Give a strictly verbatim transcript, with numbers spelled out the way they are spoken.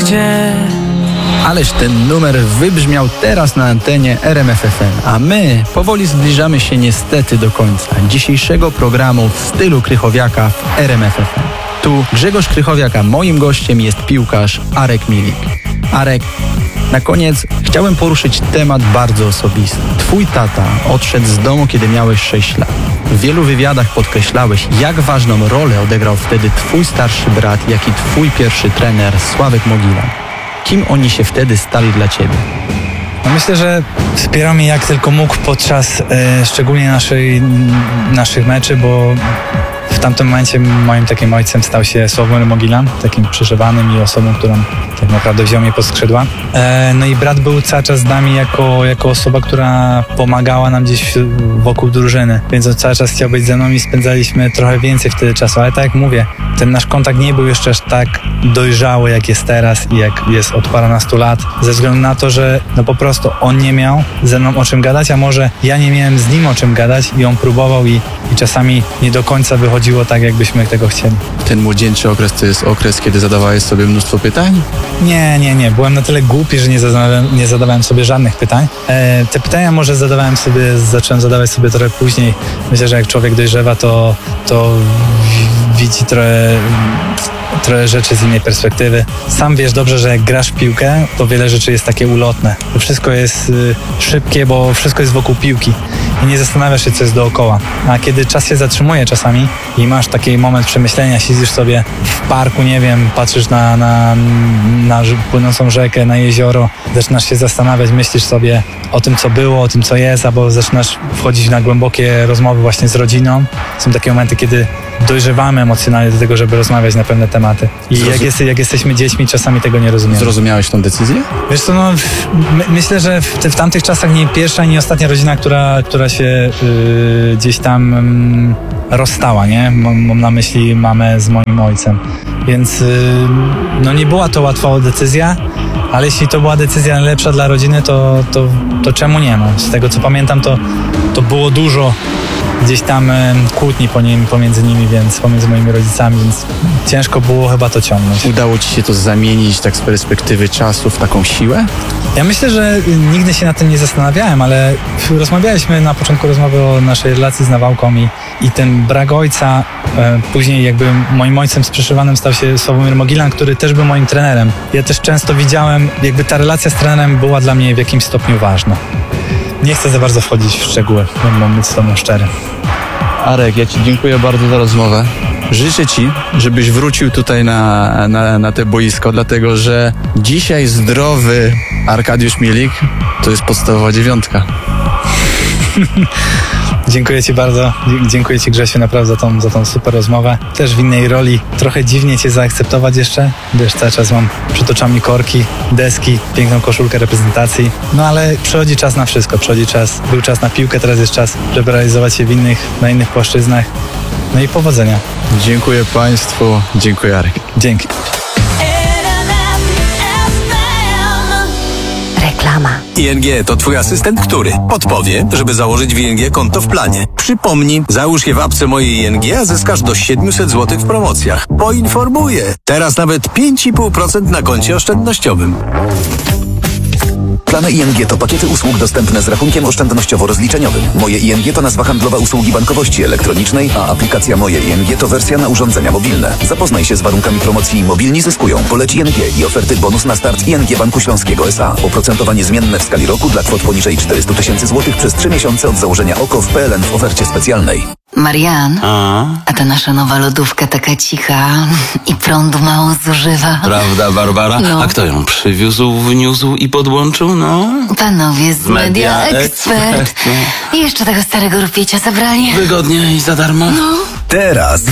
gdzie. Ależ ten numer wybrzmiał teraz na antenie R M F F M, a my powoli zbliżamy się niestety do końca dzisiejszego programu w stylu Krychowiaka w R M F F M. Tu Grzegorz Krychowiak, a moim gościem jest piłkarz Arek Milik. Arek, na koniec chciałem poruszyć temat bardzo osobisty. Twój tata odszedł z domu, kiedy miałeś sześć lat. W wielu wywiadach podkreślałeś, jak ważną rolę odegrał wtedy twój starszy brat, jak i twój pierwszy trener Sławek Mogilan. Kim oni się wtedy stali dla ciebie? No myślę, że wspierał mnie jak tylko mógł podczas e, szczególnie naszej, naszych meczy, bo w tamtym momencie moim takim ojcem stał się Sławomir Mogilan, takim przeżywanym i osobą, którą tak naprawdę wziął mnie pod skrzydła. E, no i brat był cały czas z nami jako, jako osoba, która pomagała nam gdzieś wokół drużyny, więc on cały czas chciał być ze mną i spędzaliśmy trochę więcej wtedy czasu, ale tak jak mówię, ten nasz kontakt nie był jeszcze aż tak dojrzały, jak jest teraz i jak jest od parunastu lat, ze względu na to, że no po prostu on nie miał ze mną o czym gadać, a może ja nie miałem z nim o czym gadać i on próbował i, i czasami nie do końca wychodziło tak, jakbyśmy tego chcieli. Ten młodzieńczy okres to jest okres, kiedy zadawałeś sobie mnóstwo pytań? Nie, nie, nie. Byłem na tyle głupi, że nie zadawałem, nie zadawałem sobie żadnych pytań. E, te pytania może zadawałem sobie, zacząłem zadawać sobie trochę później. Myślę, że jak człowiek dojrzewa, to, to widzi trochę... trochę rzeczy z innej perspektywy. Sam wiesz dobrze, że jak grasz w piłkę, to wiele rzeczy jest takie ulotne. To wszystko jest y, szybkie, bo wszystko jest wokół piłki i nie zastanawiasz się, co jest dookoła. A kiedy czas się zatrzymuje czasami i masz taki moment przemyślenia, siedzisz sobie w parku, nie wiem, patrzysz na, na, na płynącą rzekę, na jezioro, zaczynasz się zastanawiać, myślisz sobie o tym, co było, o tym, co jest, albo zaczynasz wchodzić na głębokie rozmowy właśnie z rodziną. Są takie momenty, kiedy dojrzewamy emocjonalnie do tego, żeby rozmawiać na pewne tematy. I Zrozum- jak, jest, jak jesteśmy dziećmi, czasami tego nie rozumiemy. Zrozumiałeś tą decyzję? Wiesz co, no, my, myślę, że w, w tamtych czasach nie pierwsza, nie ostatnia rodzina, która, która się yy, gdzieś tam yy, rozstała, nie? Mam, mam na myśli mamę z moim ojcem. Więc yy, no nie była to łatwa decyzja, ale jeśli to była decyzja lepsza dla rodziny, to, to, to czemu nie? No, z tego co pamiętam, to, to było dużo gdzieś tam e, kłótni po nim, pomiędzy nimi, więc pomiędzy moimi rodzicami, więc ciężko było chyba to ciągnąć. Udało ci się to zamienić tak z perspektywy czasu w taką siłę? Ja myślę, że nigdy się nad tym nie zastanawiałem, ale rozmawialiśmy na początku rozmowy o naszej relacji z Nawałką i, i ten brak ojca, e, później jakby moim ojcem sprzeszywanym stał się Sławomir Mogilan, który też był moim trenerem. Ja też często widziałem, jakby ta relacja z trenerem była dla mnie w jakimś stopniu ważna. Nie chcę za bardzo wchodzić w szczegóły, mam być z tobą szczery. Arek, ja ci dziękuję bardzo za rozmowę. Życzę ci, żebyś wrócił tutaj na, na, na te boisko, dlatego że dzisiaj zdrowy Arkadiusz Milik to jest podstawowa dziewiątka. Dziękuję ci bardzo, dziękuję ci Grzesiu naprawdę za tą, za tą super rozmowę. Też w innej roli, trochę dziwnie cię zaakceptować jeszcze. Wiesz, cały czas mam przed oczami korki, deski, piękną koszulkę reprezentacji. No ale przychodzi czas na wszystko, przychodzi czas, był czas na piłkę, teraz jest czas, żeby realizować się w innych, na innych płaszczyznach. No i powodzenia. Dziękuję państwu, dziękuję Arek. Dzięki. Reklama. I N G to twój asystent, który podpowie, żeby założyć w I N G konto w planie. Przypomnij, załóż je w apce mojej I N G, a zyskasz do siedemset złotych w promocjach. Poinformuję. Teraz nawet pięć i pół procent na koncie oszczędnościowym. Plany I N G to pakiety usług dostępne z rachunkiem oszczędnościowo-rozliczeniowym. Moje I N G to nazwa handlowa usługi bankowości elektronicznej, a aplikacja Moje I N G to wersja na urządzenia mobilne. Zapoznaj się z warunkami promocji Mobilni zyskują. Poleć I N G i oferty bonus na start I N G Banku Śląskiego S A. Oprocentowanie zmienne w skali roku dla kwot poniżej czterysta tysięcy złotych przez trzy miesiące od założenia O K O w P L N w ofercie specjalnej. Marian, A? a ta nasza nowa lodówka taka cicha i prądu mało zużywa. Prawda, Barbara? No. A kto ją przywiózł, wniósł i podłączył, no? Panowie z Media, Media Expert. Expert. I jeszcze tego starego rupiecia zabrali. Wygodnie i za darmo? No. Teraz